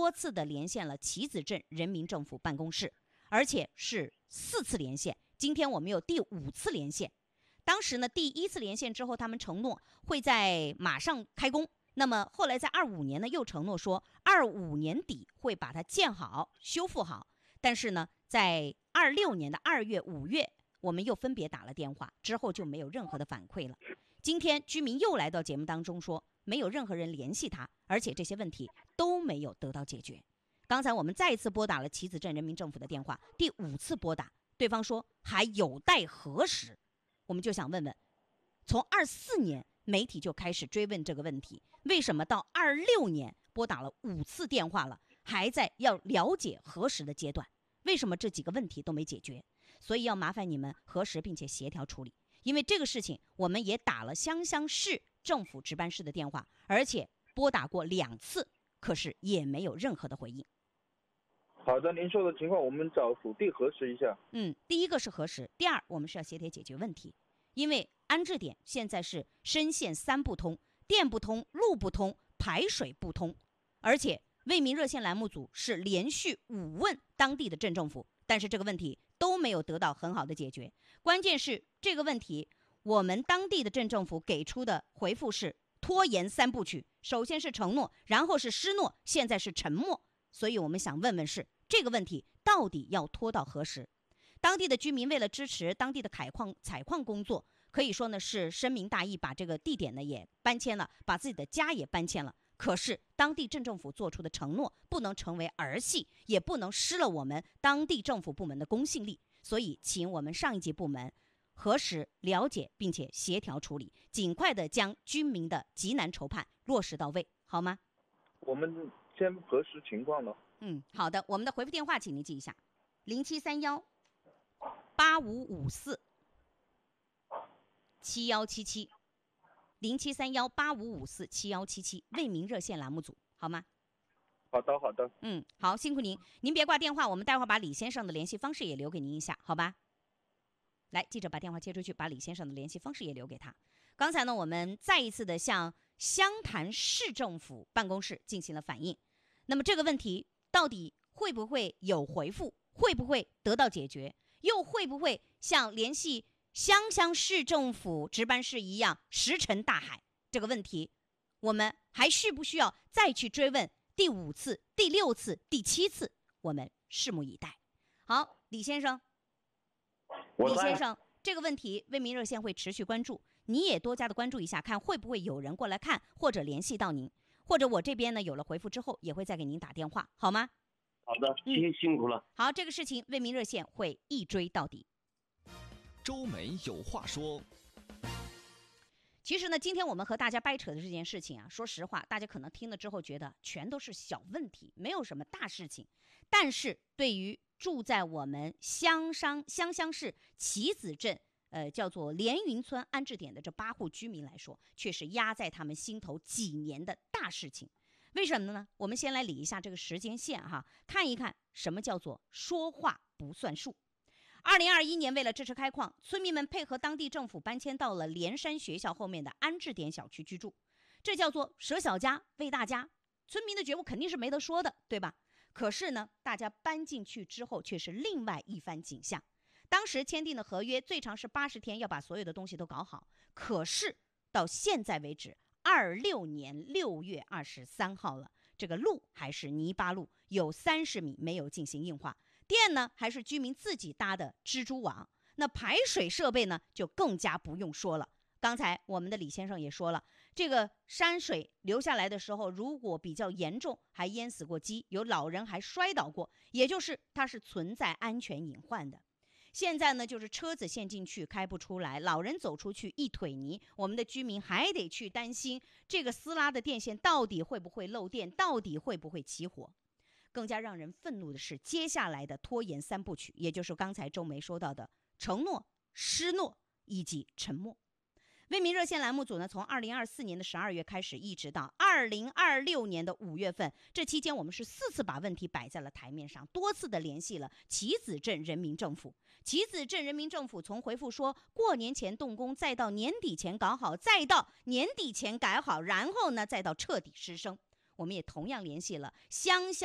多次的连线了棋子镇人民政府办公室，而且是4次连线，今天我们有第5次连线。当时呢，第1次连线之后，他们承诺会在马上开工，那么后来在25年呢，又承诺说25年底会把它建好修复好，但是呢，在26年的2月5月，我们又分别打了电话，之后就没有任何的反馈了。今天居民又来到节目当中说，没有任何人联系他，而且这些问题都没有得到解决。刚才我们再一次拨打了棋子镇人民政府的电话，第5次拨打，对方说还有待核实。我们就想问问，从24年媒体就开始追问这个问题，为什么到26年拨打了5次电话了，还在要了解核实的阶段？为什么这几个问题都没解决？所以要麻烦你们核实并且协调处理。因为这个事情我们也打了湘乡市政府值班室的电话，而且拨打过2次，可是也没有任何的回应。 好的，您说的情况我们找属地核实一下。 第一个是核实，第二我们是要协调解决问题。因为安置点现在是深线3不通，电不通，路不通，排水不通，而且为民热线栏目组是连续5问当地的镇政府，但是这个问题都没有得到很好的解决。关键是这个问题，我们当地的镇政府给出的回复是拖延3部曲，首先是承诺，然后是失诺，现在是沉默。所以我们想问问是这个问题到底要拖到何时？当地的居民为了支持当地的采矿工作，可以说呢是深明大义，把这个地点呢也搬迁了，把自己的家也搬迁了。可是当地镇政府做出的承诺不能成为儿戏，也不能失了我们当地政府部门的公信力。所以请我们上一级部门核实了解并且协调处理，尽快的将居民的急难筹盼落实到位，好吗？ 我们先核实情况了。 好的，我们的回复电话请您记一下：073185547177 073185547177，为民热线栏目组，好吗？ 好的。 好，辛苦您，您别挂电话，我们待会儿把李先生的联系方式也留给您一下，好吧？来，记者把电话接出去，把李先生的联系方式也留给他。刚才呢，我们再一次的向湘潭市政府办公室进行了反映，那么这个问题到底会不会有回复，会不会得到解决，又会不会像联系湘乡市政府值班室一样石沉大海？这个问题我们还需不需要再去追问第5次、第6次、第7次？我们拭目以待。好，李先生，这个问题为民热线会持续关注，你也多加的关注一下，看会不会有人过来看或者联系到您，或者我这边呢有了回复之后也会再给您打电话，好吗？ 好的，辛苦了。 好，这个事情为民热线会一追到底。 周梅有话说。 其实呢，今天我们和大家掰扯的这件事情啊，说实话，大家可能听了之后觉得全都是小问题，没有什么大事情。但是对于住在我们湘乡市棋子镇叫做连云村安置点的这8户居民来说，却是压在他们心头几年的大事情。为什么呢？我们先来理一下这个时间线哈，看一看什么叫做说话不算数。2021年，为了支持开矿，村民们配合当地政府搬迁到了连山学校后面的安置点小区居住，这叫做舍小家为大家。村民的觉悟肯定是没得说的，对吧？可是呢，大家搬进去之后却是另外一番景象。当时签订的合约最长是80天，要把所有的东西都搞好。可是到现在为止，26年6月23号了，这个路还是泥巴路，有30米没有进行硬化。电呢还是居民自己搭的蜘蛛网，那排水设备呢就更加不用说了。刚才我们的李先生也说了，这个山水流下来的时候，如果比较严重，还淹死过鸡，有老人还摔倒过，也就是它是存在安全隐患的。现在呢，就是车子陷进去开不出来，老人走出去一腿泥，我们的居民还得去担心这个撕拉的电线到底会不会漏电，到底会不会起火。更加让人愤怒的是接下来的拖延3部曲，也就是刚才周梅说到的承诺、失诺以及沉默。为民热线栏目组呢，从2024年的12月开始，一直到2026年的5月份，这期间我们是4次把问题摆在了台面上，多次的联系了棋子镇人民政府。棋子镇人民政府从回复说过年前动工，再到年底前搞好，再到年底前改好，然后呢再到彻底失声。我们也同样联系了湘乡